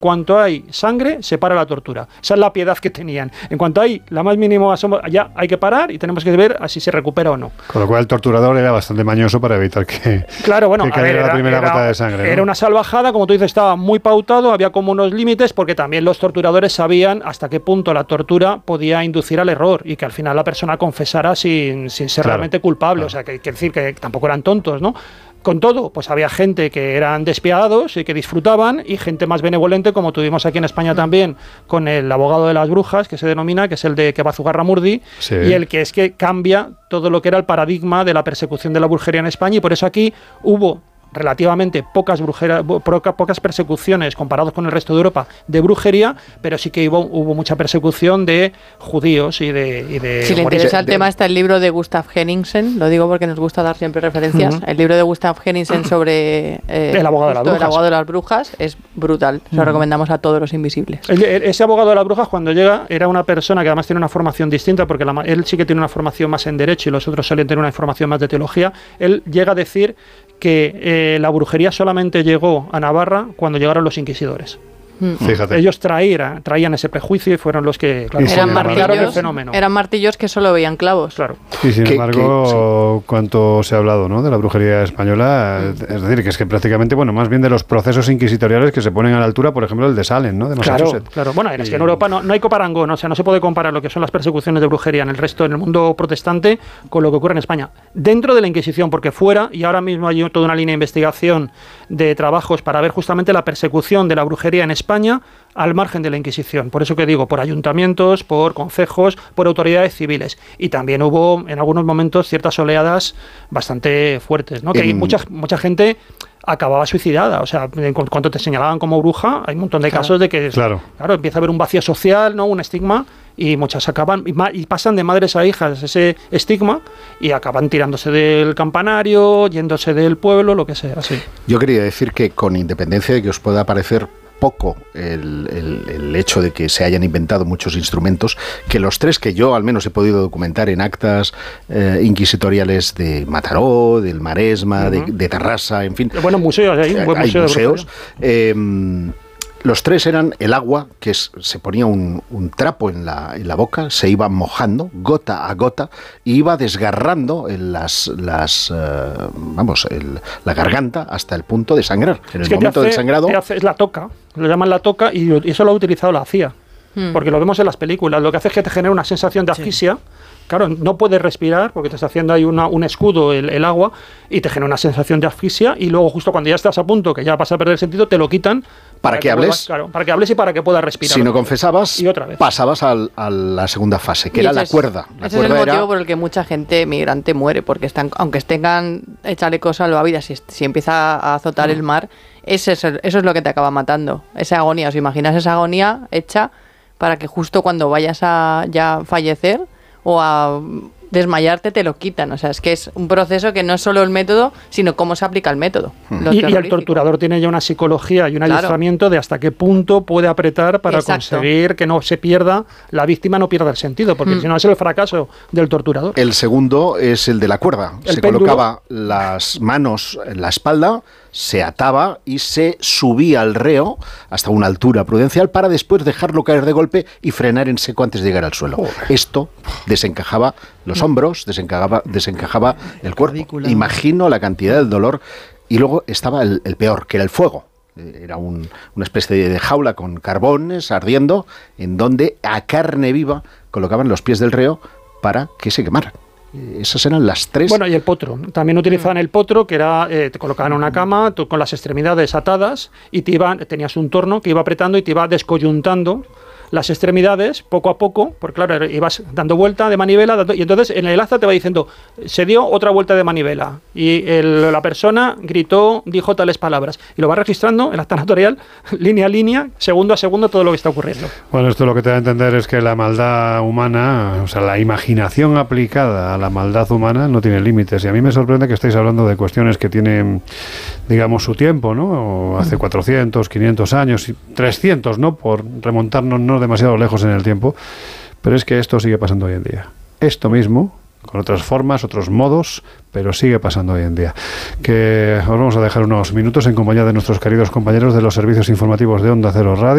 cuanto hay sangre, se para la tortura. Esa es la piedad que tenían. En cuanto hay la más mínima asomo, ya hay que parar y tenemos que ver si se recupera o no. Con lo cual el torturador era bastante mañoso para evitar que, claro, bueno, que cayera la primera gota de sangre, ¿no? Era una salvajada, como tú dices, estaba muy pautado, había como unos límites, porque también los torturadores sabían hasta qué punto la tortura podía inducir al error y que al final la persona confesara sin ser realmente culpable. O sea, que decir que tampoco eran tontos, ¿no? Con todo, pues había gente que eran despiadados y que disfrutaban, y gente más benevolente, como tuvimos aquí en España también, con el abogado de las brujas, que se denomina, que es el de Kebazugarramurdi, y el que es que cambia todo lo que era el paradigma de la persecución de la brujería en España, y por eso aquí hubo relativamente pocas persecuciones comparados con el resto de Europa de brujería, pero sí que hubo mucha persecución de judíos y de si le interesa el tema, está el libro de Gustav Henningsen, lo digo porque nos gusta dar siempre referencias. El libro de Gustav Henningsen sobre el abogado de las brujas es brutal, se lo recomendamos a todos los invisibles. Ese abogado de las brujas, cuando llega, era una persona que además tiene una formación distinta, porque él sí que tiene una formación más en derecho y los otros suelen tener una formación más de teología. Él llega a decir que la brujería solamente llegó a Navarra cuando llegaron los inquisidores. Fíjate. Ellos traían ese prejuicio y fueron los que marcaron el fenómeno. Eran martillos que solo veían clavos. Claro. Y sin embargo, cuánto se ha hablado, ¿no?, de la brujería española. Es decir, que es que prácticamente, bueno, más bien de los procesos inquisitoriales que se ponen a la altura, por ejemplo, el de Salem, ¿no?, de Massachusetts. Claro. Bueno, es que en Europa no hay coparangón, o sea, no se puede comparar lo que son las persecuciones de brujería en el resto, en el mundo protestante, con lo que ocurre en España. Dentro de la Inquisición, porque fuera, y ahora mismo hay toda una línea de investigación de trabajos para ver justamente la persecución de la brujería en España al margen de la Inquisición. Por eso que digo, por ayuntamientos, por concejos, por autoridades civiles. Y también hubo en algunos momentos ciertas oleadas bastante fuertes, ¿no? Que hay mucha gente acababa suicidada. O sea, en cuanto te señalaban como bruja, hay un montón de casos de que empieza a haber un vacío social, ¿no?, un estigma, y muchas acaban y pasan de madres a hijas ese estigma y acaban tirándose del campanario, yéndose del pueblo, lo que sea. Así. Yo quería decir que, con independencia de que os pueda parecer poco el hecho de que se hayan inventado muchos instrumentos, que los tres que yo al menos he podido documentar en actas inquisitoriales de Mataró, del Maresma, de Tarrasa, en fin. Buenos museos, hay museos. Los tres eran el agua, que se ponía un trapo en la boca, se iba mojando gota a gota y iba desgarrando la garganta hasta el punto de sangrar. En el momento del sangrado es la toca, lo llaman la toca, y eso lo ha utilizado la CIA, porque lo vemos en las películas. Lo que hace es que te genera una sensación de asfixia. Claro, no puedes respirar porque te está haciendo ahí un escudo el agua, y te genera una sensación de asfixia, y luego justo cuando ya estás a punto, que ya vas a perder el sentido, te lo quitan. ¿Para que hables? Para que hables y para que puedas respirar. Si no confesabas, y otra vez pasabas a la segunda fase, que era la cuerda. Ese es el motivo por el que mucha gente migrante muere, porque aunque tengan chalecos salvavidas, si empieza a azotar el mar, eso es lo que te acaba matando. Esa agonía, ¿os imaginas esa agonía hecha para que justo cuando vayas a ya fallecer o a desmayarte te lo quitan? O sea, es que es un proceso que no es solo el método, sino cómo se aplica el método. Y el torturador tiene ya una psicología y un adiestramiento de hasta qué punto puede apretar para conseguir que no se pierda, la víctima no pierda el sentido, porque si no es el fracaso del torturador. El segundo es el de la cuerda. Se colocaba las manos en la espalda, se ataba y se subía al reo hasta una altura prudencial para después dejarlo caer de golpe y frenar en seco antes de llegar al suelo. Esto desencajaba los hombros, desencajaba el cuerpo. Imagino la cantidad del dolor. Y luego estaba el peor, que era el fuego. Era una especie de jaula con carbones ardiendo, en donde a carne viva colocaban los pies del reo para que se quemaran. Esas eran las tres. Bueno, y el potro. También utilizaban el potro, que era, te colocaban en una cama con las extremidades atadas, y tenías un torno que iba apretando y te iba descoyuntando las extremidades poco a poco, porque claro, ibas dando vuelta de manivela, y entonces en el acta te va diciendo, se dio otra vuelta de manivela, y la persona gritó, dijo tales palabras, y lo va registrando en el acta notarial, línea a línea, segundo a segundo, todo lo que está ocurriendo. Bueno, esto lo que te da a entender es que la maldad humana, o sea, la imaginación aplicada a la maldad humana no tiene límites, y a mí me sorprende que estéis hablando de cuestiones que tienen, digamos, su tiempo, ¿no? O hace 400, 500 años, 300, ¿no? Por remontarnos no demasiado lejos en el tiempo, pero es que esto sigue pasando hoy en día. Esto mismo, con otras formas, otros modos, pero sigue pasando hoy en día. Que os vamos a dejar unos minutos en compañía de nuestros queridos compañeros de los servicios informativos de Onda Cero Radio.